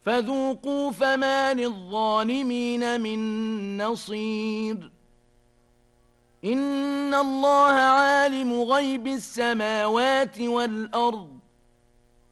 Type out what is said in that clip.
فذوقوا فما للظالمين من نصير إن الله عالم غيب السماوات والأرض